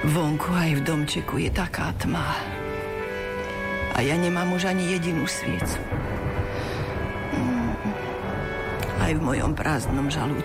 Vonku aj v domčeku je taká tma. A ja nemám už ani jedinú sviecu. Aj v mojom prázdnom žalúdku